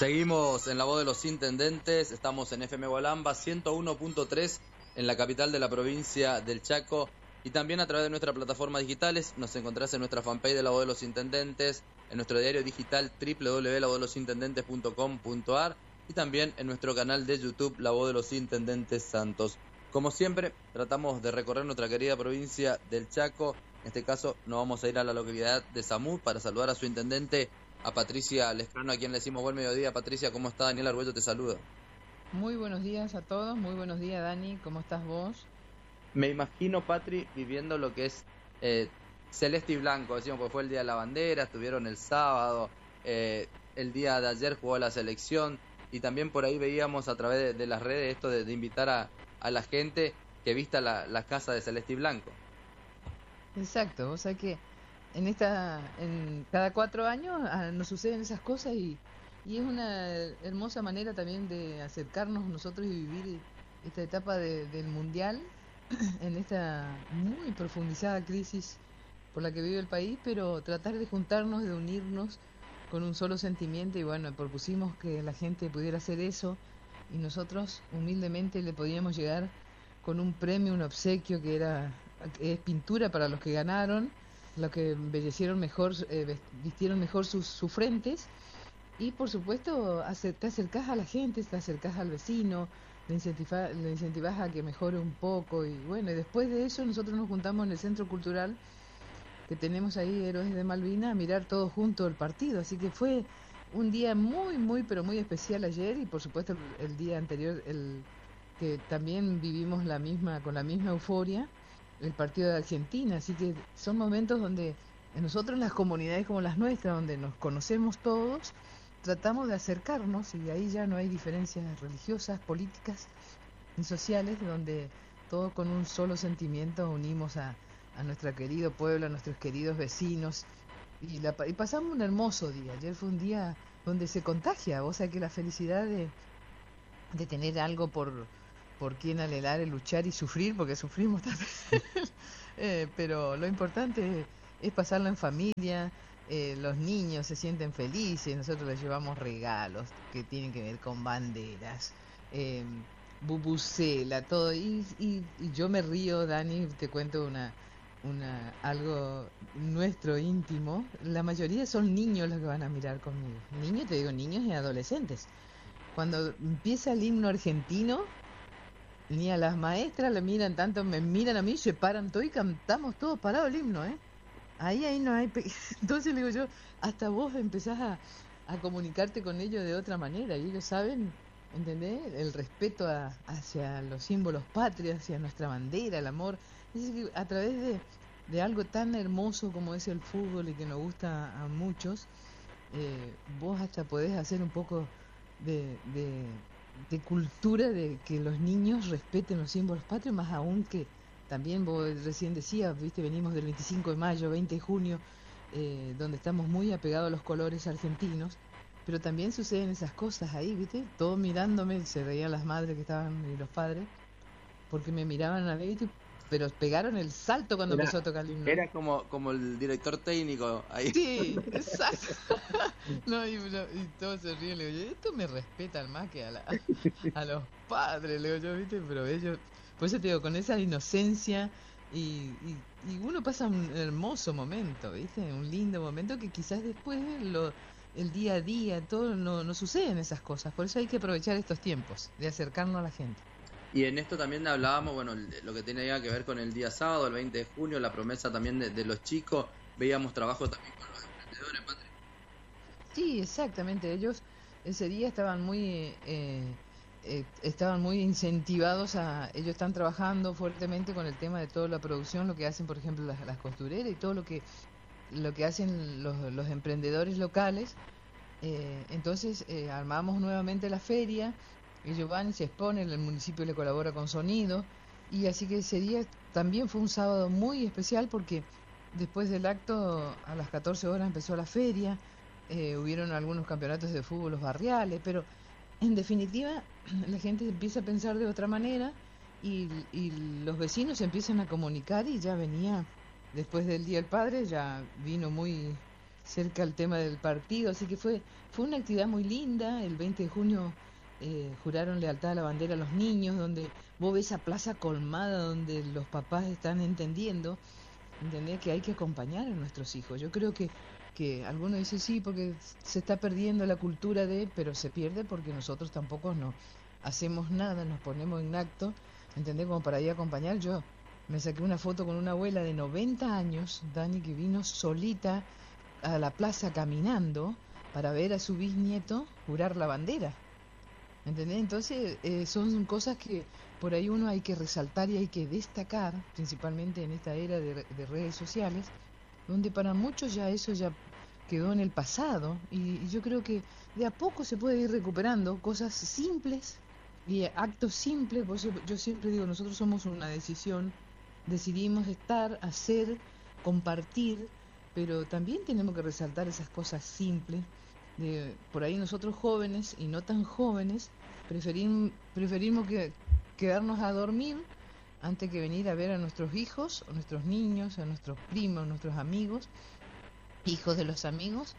Seguimos en La Voz de los Intendentes, estamos en FM Gualamba 101.3 en la capital de la provincia del Chaco y también a través de nuestras plataformas digitales. Nos encontrás en nuestra fanpage de La Voz de los Intendentes, en nuestro diario digital www.lavozdelosintendentes.com.ar y también en nuestro canal de YouTube La Voz de los Intendentes Santos. Como siempre, tratamos de recorrer nuestra querida provincia del Chaco. En este caso nos vamos a ir a la localidad de Samú para saludar a su intendente, a Patricia Lescano, a quien le decimos buen mediodía. Patricia, ¿cómo está? Daniel Arguello te saluda. Muy buenos días a todos, muy buenos días Dani, ¿cómo estás vos? Me imagino, Patri, viviendo lo que es celeste y blanco, decimos, porque fue el Día de la Bandera, estuvieron el sábado, el día de ayer jugó la selección y también por ahí veíamos a través de las redes esto de invitar a la gente que vista la casa de celeste y blanco. Exacto, o sea que en cada 4 años nos suceden esas cosas y es una hermosa manera también de acercarnos nosotros y vivir esta etapa del mundial en esta muy profundizada crisis por la que vive el país, pero tratar de juntarnos, de unirnos con un solo sentimiento y bueno, propusimos que la gente pudiera hacer eso y nosotros humildemente le podíamos llegar con un premio, un obsequio que es pintura para los que ganaron, los que embellecieron mejor, vistieron mejor sus frentes y por supuesto te acercás a la gente, te acercás al vecino, le incentivás a que mejore un poco y bueno, y después de eso nosotros nos juntamos en el centro cultural que tenemos ahí, Héroes de Malvinas, a mirar todos juntos el partido, así que fue un día muy pero muy especial ayer y por supuesto el día anterior que también vivimos con la misma euforia el partido de Argentina, así que son momentos donde nosotros en las comunidades como las nuestras, donde nos conocemos todos, tratamos de acercarnos y ahí ya no hay diferencias religiosas, políticas ni sociales, donde todos con un solo sentimiento unimos a nuestro querido pueblo, a nuestros queridos vecinos y pasamos un hermoso día. Ayer fue un día donde se contagia, o sea que la felicidad de tener algo por quien anhelar, luchar y sufrir, porque sufrimos también. Pero lo importante es pasarlo en familia, los niños se sienten felices, nosotros les llevamos regalos que tienen que ver con banderas, bubucela, todo, y yo me río, Dani, te cuento algo nuestro íntimo, la mayoría son niños los que van a mirar conmigo, niños, te digo niños y adolescentes. Cuando empieza el himno argentino, ni a las maestras le miran tanto, me miran a mí, se paran todo y cantamos todos parados el himno, Ahí no hay... Entonces le digo yo, hasta vos empezás a comunicarte con ellos de otra manera y ellos saben, ¿entendés? El respeto hacia los símbolos patrios, hacia nuestra bandera, el amor. Es decir, que a través de algo tan hermoso como es el fútbol y que nos gusta a muchos, vos hasta podés hacer un poco de cultura de que los niños respeten los símbolos patrios, más aún que también vos recién decías, viste, venimos del 25 de mayo, 20 de junio, donde estamos muy apegados a los colores argentinos, pero también suceden esas cosas ahí, viste, todos mirándome, se reían las madres que estaban y los padres, porque me miraban a mí, pero pegaron el salto cuando empezó a tocar el himno. Era como el director técnico ahí. Sí, exacto. No, y todos se ríen, le digo, esto me respetan más que a los padres, le digo yo, viste, pero ellos, por eso te digo, con esa inocencia y uno pasa un hermoso momento, viste, un lindo momento que quizás después el día a día, todo no suceden esas cosas, por eso hay que aprovechar estos tiempos de acercarnos a la gente. Y en esto también hablábamos, bueno, lo que tenía que ver con el día sábado, el 20 de junio, la promesa también de los chicos, veíamos trabajo también con los emprendedores, Patri. Sí, exactamente, ellos ese día estaban muy incentivados ellos están trabajando fuertemente con el tema de toda la producción, lo que hacen, por ejemplo, las costureras y todo lo que hacen los emprendedores locales. Entonces armamos nuevamente la feria. Ellos van y se exponen, el municipio le colabora con sonido y así que ese día también fue un sábado muy especial porque después del acto a las 14 horas empezó la feria, hubieron algunos campeonatos de fútbol los barriales, pero en definitiva la gente empieza a pensar de otra manera y los vecinos se empiezan a comunicar y ya venía, después del Día del Padre, ya vino muy cerca al tema del partido, así que fue una actividad muy linda. El 20 de junio juraron lealtad a la bandera a los niños, donde vos ves esa plaza colmada, donde los papás están entendiendo, ¿entendés? Que hay que acompañar a nuestros hijos. Yo creo que algunos dicen sí, porque se está perdiendo la cultura pero se pierde porque nosotros tampoco no hacemos nada, nos ponemos en acto, ¿entendés? Como para ir a acompañar. Yo me saqué una foto con una abuela de 90 años, Dani, que vino solita a la plaza caminando para ver a su bisnieto jurar la bandera, ¿entendés? Entonces son cosas que por ahí uno hay que resaltar y hay que destacar, principalmente en esta era de redes sociales, donde para muchos ya eso ya quedó en el pasado, y yo creo que de a poco se puede ir recuperando cosas simples y actos simples. Por eso yo siempre digo, nosotros somos una decisión, decidimos estar, hacer, compartir, pero también tenemos que resaltar esas cosas simples. Por ahí nosotros jóvenes y no tan jóvenes preferimos quedarnos a dormir antes que venir a ver a nuestros hijos, a nuestros niños, a nuestros primos, a nuestros amigos, hijos de los amigos,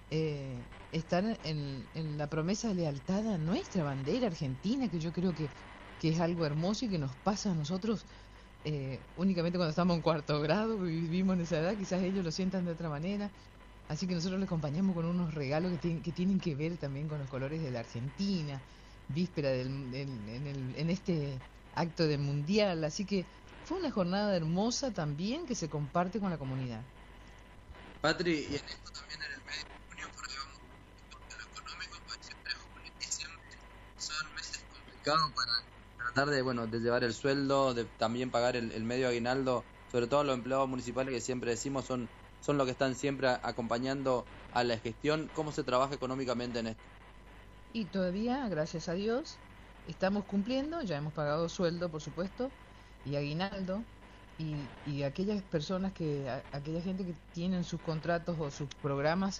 estar en la promesa de lealtad a nuestra bandera argentina, que yo creo que es algo hermoso y que nos pasa a nosotros únicamente cuando estamos en cuarto grado, que vivimos en esa edad. Quizás ellos lo sientan de otra manera. Así que nosotros les acompañamos con unos regalos que tienen que ver también con los colores de la Argentina, víspera en este acto del mundial. Así que fue una jornada hermosa también que se comparte con la comunidad. Patri, y en esto también en el mes de junio, por ahí vamos con lo económico, pues siempre junio y diciembre son meses complicados para tratar de llevar el sueldo, de también pagar el medio aguinaldo, sobre todo los empleados municipales que siempre decimos son los que están siempre acompañando a la gestión. ¿Cómo se trabaja económicamente en esto? Y todavía, gracias a Dios, estamos cumpliendo. Ya hemos pagado sueldo, por supuesto, y aguinaldo, y aquellas personas aquella gente que tienen sus contratos o sus programas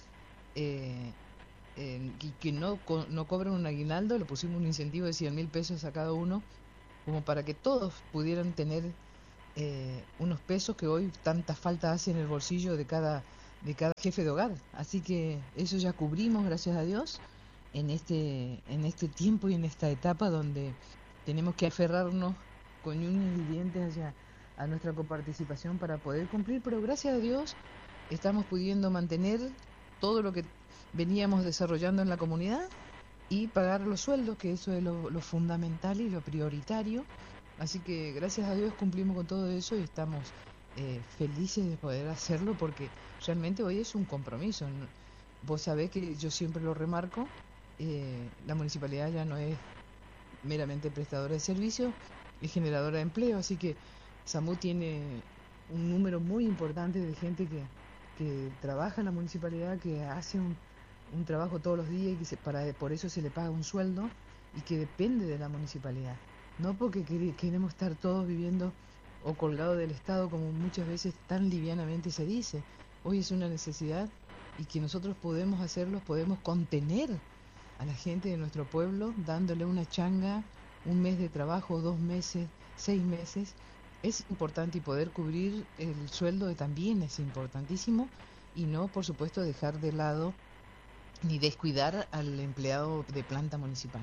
y que no cobran un aguinaldo, le pusimos un incentivo de 100.000 pesos a cada uno, como para que todos pudieran tener unos pesos que hoy tanta falta hace en el bolsillo de cada jefe de hogar. Así que eso ya cubrimos, gracias a Dios, en este tiempo y en esta etapa donde tenemos que aferrarnos con uñas y dientes a nuestra coparticipación para poder cumplir, pero gracias a Dios estamos pudiendo mantener todo lo que veníamos desarrollando en la comunidad y pagar los sueldos, que eso es lo fundamental y lo prioritario. Así que gracias a Dios cumplimos con todo eso y estamos felices de poder hacerlo, porque realmente hoy es un compromiso. Vos sabés que yo siempre lo remarco, la municipalidad ya no es meramente prestadora de servicios, es generadora de empleo, así que SAMU tiene un número muy importante de gente que trabaja en la municipalidad, que hace un trabajo todos los días y por eso se le paga un sueldo, y que depende de la municipalidad. No porque queremos estar todos viviendo o colgados del Estado, como muchas veces tan livianamente se dice. Hoy es una necesidad, y que nosotros podemos hacerlo, podemos contener a la gente de nuestro pueblo dándole una changa, un mes de trabajo, 2 meses, 6 meses. Es importante, y poder cubrir el sueldo también es importantísimo, y no, por supuesto, dejar de lado ni descuidar al empleado de planta municipal.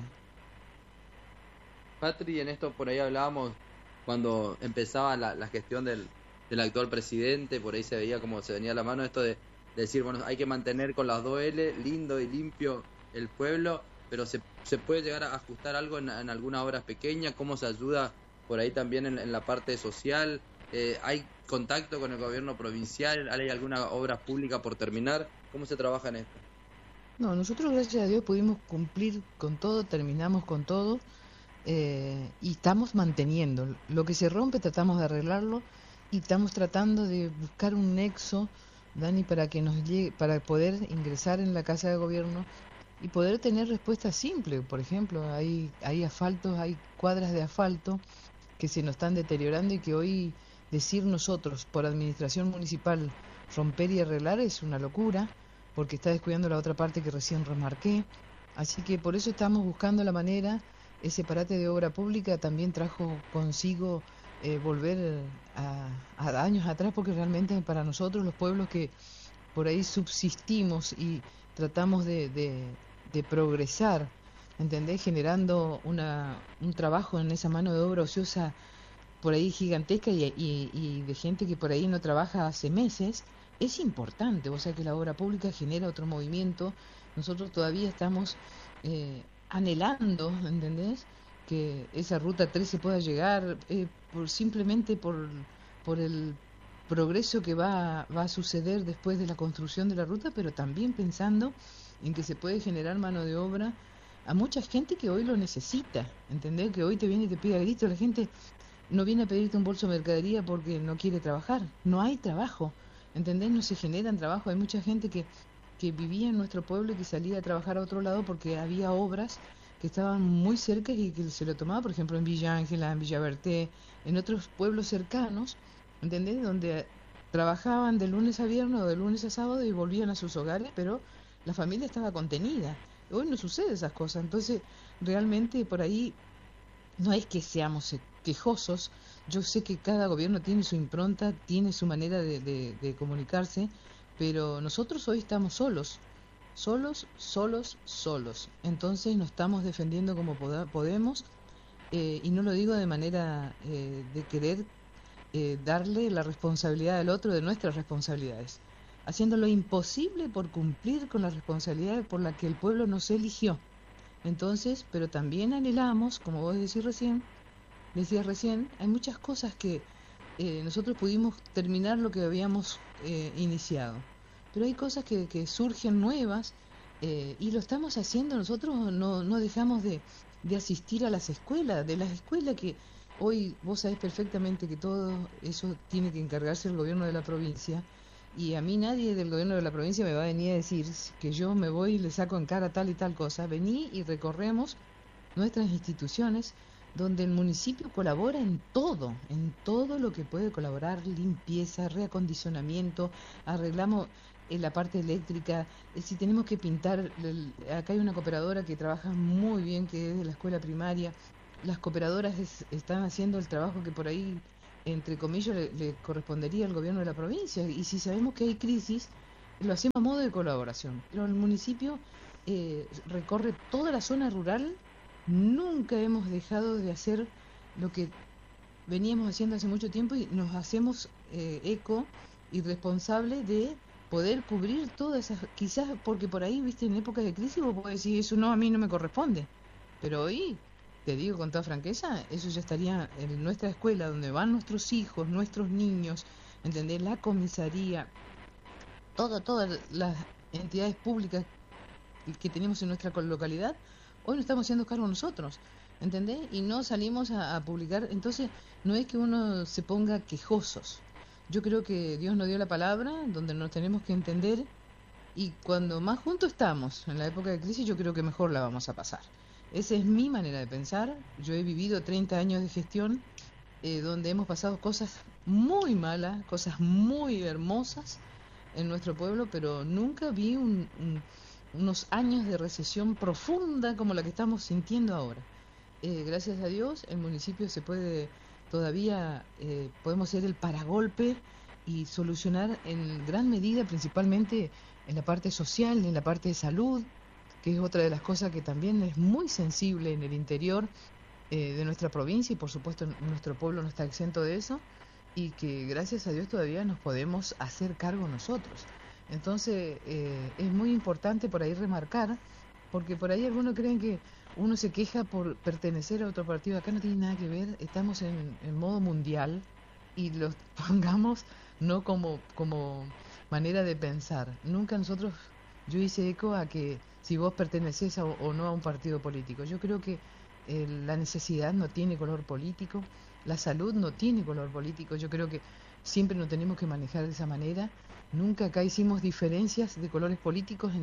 Patri, en esto por ahí hablábamos cuando empezaba la gestión del actual presidente, por ahí se veía como se venía a la mano esto de decir, bueno, hay que mantener con las 2L, lindo y limpio el pueblo, pero se puede llegar a ajustar algo en algunas obras pequeñas. ¿Cómo se ayuda por ahí también en la parte social? ¿Hay contacto con el gobierno provincial? ¿Hay alguna obra pública por terminar? ¿Cómo se trabaja en esto? No, nosotros gracias a Dios pudimos cumplir con todo, terminamos con todo, y estamos manteniendo. Lo que se rompe tratamos de arreglarlo, y estamos tratando de buscar un nexo, Dani, para que nos llegue, para poder ingresar en la casa de gobierno y poder tener respuestas simples. Por ejemplo, hay asfaltos, hay cuadras de asfalto que se nos están deteriorando, y que hoy decir nosotros por administración municipal romper y arreglar es una locura, porque está descuidando la otra parte que recién remarqué. Así que por eso estamos buscando la manera. Ese parate de obra pública también trajo consigo volver a años atrás, porque realmente para nosotros, los pueblos que por ahí subsistimos y tratamos de progresar, ¿entendés? Generando un trabajo en esa mano de obra ociosa por ahí gigantesca y de gente que por ahí no trabaja hace meses, es importante. O sea que la obra pública genera otro movimiento. Nosotros todavía estamos anhelando, ¿entendés? Que esa ruta 3 se pueda llegar simplemente por el progreso que va a suceder después de la construcción de la ruta, pero también pensando en que se puede generar mano de obra a mucha gente que hoy lo necesita, ¿entendés? Que hoy te viene y te pide a grito, la gente no viene a pedirte un bolso de mercadería porque no quiere trabajar, no hay trabajo, ¿entendés? No se generan trabajo, hay mucha gente que vivía en nuestro pueblo y que salía a trabajar a otro lado porque había obras que estaban muy cerca y que se lo tomaba, por ejemplo, en Villa Ángela, en Villa Berté, en otros pueblos cercanos, ¿entendés? Donde trabajaban de lunes a viernes o de lunes a sábado y volvían a sus hogares, pero la familia estaba contenida. Hoy no sucede esas cosas, entonces realmente por ahí no es que seamos quejosos. Yo sé que cada gobierno tiene su impronta, tiene su manera de comunicarse, pero nosotros hoy estamos solos, solos. Entonces nos estamos defendiendo como podemos, y no lo digo de manera de querer darle la responsabilidad al otro de nuestras responsabilidades, haciendo lo imposible por cumplir con las responsabilidades por las que el pueblo nos eligió. Entonces, pero también anhelamos, como vos decías recién, hay muchas cosas que nosotros pudimos terminar lo que habíamos iniciado, pero hay cosas que surgen nuevas, y lo estamos haciendo. Nosotros no dejamos de asistir a las escuelas, de las escuelas que hoy vos sabés perfectamente que todo eso tiene que encargarse el gobierno de la provincia. Y a mí nadie del gobierno de la provincia me va a venir a decir que yo me voy y le saco en cara tal y tal cosa. Vení y recorremos nuestras instituciones donde el municipio colabora en todo lo que puede colaborar: limpieza, reacondicionamiento, arreglamos la parte eléctrica, si tenemos que pintar, acá hay una cooperadora que trabaja muy bien, que es de la escuela primaria. Las cooperadoras están haciendo el trabajo que por ahí, entre comillas, le correspondería al gobierno de la provincia, y si sabemos que hay crisis, lo hacemos a modo de colaboración. Pero el municipio recorre toda la zona rural. Nunca hemos dejado de hacer lo que veníamos haciendo hace mucho tiempo, y nos hacemos eco y responsable de poder cubrir todas esas, quizás porque por ahí, viste, en época de crisis vos podés decir, eso no, a mí no me corresponde, pero hoy, te digo con toda franqueza, eso ya estaría en nuestra escuela, donde van nuestros hijos, nuestros niños, ¿entendés? La comisaría, todas las entidades públicas que tenemos en nuestra localidad, hoy lo estamos haciendo cargo nosotros, ¿entendés? Y no salimos a publicar. Entonces no es que uno se ponga quejosos. Yo creo que Dios nos dio la palabra donde nos tenemos que entender, y cuando más juntos estamos en la época de crisis, yo creo que mejor la vamos a pasar. Esa es mi manera de pensar. Yo he vivido 30 años de gestión, donde hemos pasado cosas muy malas, cosas muy hermosas en nuestro pueblo, pero nunca vi unos años de recesión profunda como la que estamos sintiendo ahora. Gracias a Dios, el municipio se puede todavía, podemos ser el paragolpe y solucionar en gran medida, principalmente en la parte social, en la parte de salud, que es otra de las cosas que también es muy sensible en el interior de nuestra provincia, y por supuesto nuestro pueblo no está exento de eso, y que gracias a Dios todavía nos podemos hacer cargo nosotros. Entonces es muy importante por ahí remarcar, porque por ahí algunos creen que uno se queja por pertenecer a otro partido. Acá no tiene nada que ver, estamos en modo mundial, y los pongamos no como manera de pensar. Nunca nosotros, yo hice eco a que si vos perteneces o no a un partido político. Yo creo que la necesidad no tiene color político, la salud no tiene color político. Yo creo que siempre nos tenemos que manejar de esa manera. Nunca acá hicimos diferencias de colores políticos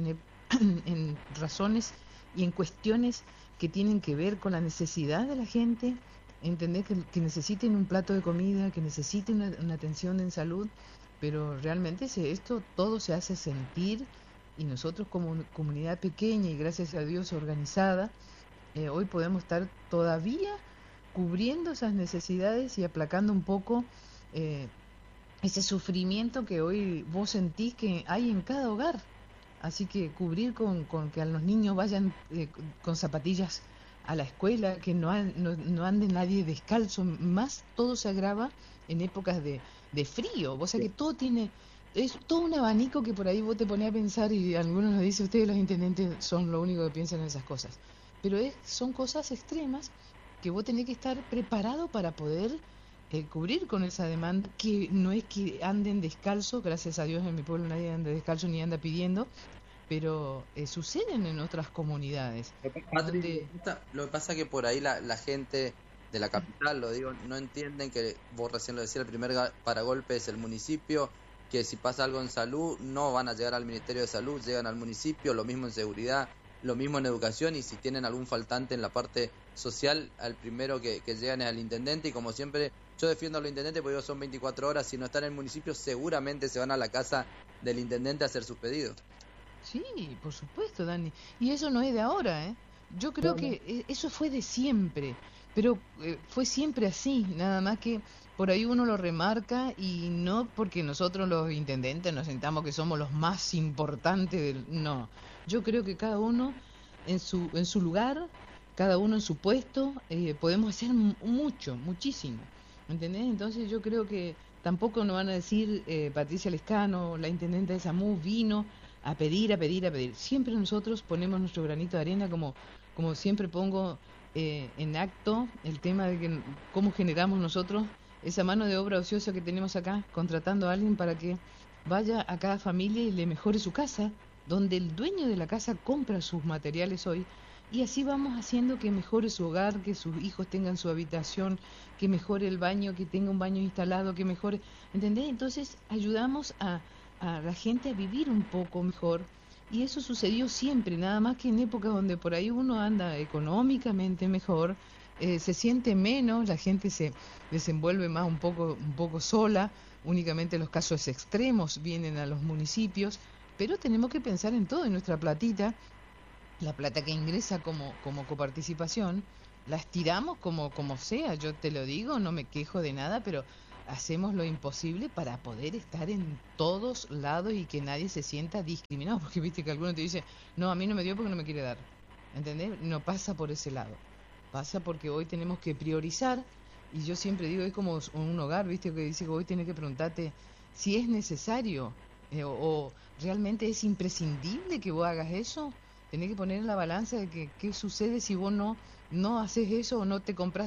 en razones y en cuestiones que tienen que ver con la necesidad de la gente, entender que necesiten un plato de comida, que necesiten una atención en salud, pero realmente esto todo se hace sentir, y nosotros como comunidad pequeña y gracias a Dios organizada, hoy podemos estar todavía cubriendo esas necesidades y aplacando un poco ese sufrimiento que hoy vos sentís que hay en cada hogar. Así que cubrir con que a los niños vayan con zapatillas a la escuela, que no ande nadie descalzo, más todo se agrava en épocas de frío. Vos sabés que todo tiene, es todo un abanico que por ahí vos te ponés a pensar y algunos nos dicen, ustedes los intendentes son lo único que piensan en esas cosas. Pero son cosas extremas que vos tenés que estar preparado para poder cubrir con esa demanda, que no es que anden descalzo, gracias a Dios en mi pueblo nadie anda descalzo ni anda pidiendo, pero suceden en otras comunidades, Patri, donde lo que pasa es que por ahí la gente de la capital, lo digo, no entienden que vos recién lo decías, el primer paragolpe es el municipio, que si pasa algo en salud no van a llegar al Ministerio de Salud, llegan al municipio, lo mismo en seguridad, lo mismo en educación, y si tienen algún faltante en la parte social, al primero que llegan es al intendente, y como siempre yo defiendo a los intendentes porque digo, son 24 horas, si no están en el municipio seguramente se van a la casa del intendente a hacer sus pedidos. sí, por supuesto, Dani. Y eso no es de ahora, ¿eh? Yo creo No, no. que eso fue de siempre, pero fue siempre así, nada más que por ahí uno lo remarca y no porque nosotros los intendentes nos sentamos que somos los más importantes del... No, yo creo que cada uno en su lugar, cada uno en su puesto, podemos hacer mucho, muchísimo, ¿entendés? Entonces yo creo que tampoco nos van a decir Patricia Lescano, la intendente de Samú, vino a pedir, a pedir, a pedir. Siempre nosotros ponemos nuestro granito de arena, como siempre pongo en acto el tema de que cómo generamos nosotros esa mano de obra ociosa que tenemos acá, contratando a alguien para que vaya a cada familia y le mejore su casa, donde el dueño de la casa compra sus materiales hoy, y así vamos haciendo que mejore su hogar, que sus hijos tengan su habitación, que mejore el baño, que tenga un baño instalado, que mejore, ¿entendés? Entonces ayudamos a la gente a vivir un poco mejor. Y eso sucedió siempre, nada más que en épocas donde por ahí uno anda económicamente mejor, se siente menos, la gente se desenvuelve más un poco sola, únicamente los casos extremos vienen a los municipios, pero tenemos que pensar en todo, en nuestra platita, la plata que ingresa como coparticipación, la estiramos como sea, yo te lo digo, no me quejo de nada, pero hacemos lo imposible para poder estar en todos lados y que nadie se sienta discriminado, porque viste que alguno te dice, no, a mí no me dio porque no me quiere dar, ¿entendés? No pasa por ese lado, pasa porque hoy tenemos que priorizar, y yo siempre digo, es como un hogar, viste, que dice que hoy tienes que preguntarte si es necesario o realmente es imprescindible que vos hagas eso. Tenés que poner en la balanza de que qué sucede si vos no haces eso o no te compras